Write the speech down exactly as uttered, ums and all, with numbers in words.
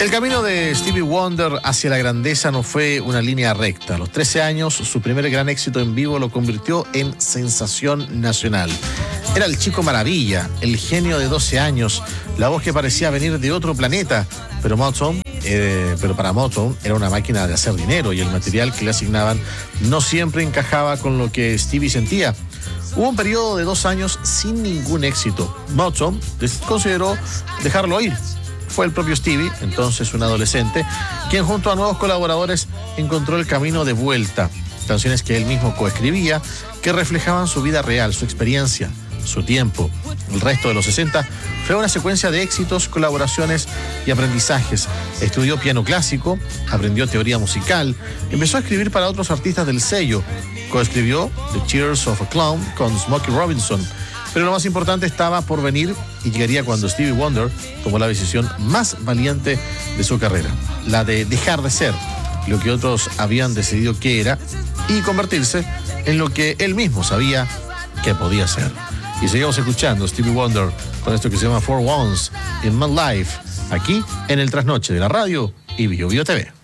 El camino de Stevie Wonder hacia la grandeza no fue una línea recta. A los trece años, su primer gran éxito en vivo lo convirtió en sensación nacional. Era el chico maravilla, el genio de doce años, la voz que parecía venir de otro planeta, pero Motown, eh, pero para Motown era una máquina de hacer dinero y el material que le asignaban no siempre encajaba con lo que Stevie sentía. Hubo un periodo de dos años sin ningún éxito. Motown consideró dejarlo ir. Fue el propio Stevie, entonces un adolescente, quien junto a nuevos colaboradores encontró el camino de vuelta. Canciones que él mismo coescribía, que reflejaban su vida real, su experiencia, su tiempo. El resto de los sesenta fue una secuencia de éxitos, colaboraciones y aprendizajes. Estudió piano clásico, aprendió teoría musical, empezó a escribir para otros artistas del sello. Coescribió The Tears of a Clown con Smokey Robinson. Pero lo más importante estaba por venir y llegaría cuando Stevie Wonder tomó la decisión más valiente de su carrera, la de dejar de ser lo que otros habían decidido que era y convertirse en lo que él mismo sabía que podía ser. Y seguimos escuchando Stevie Wonder con esto que se llama For Once in My Life, aquí en el Trasnoche de la radio y Bio Bio T V.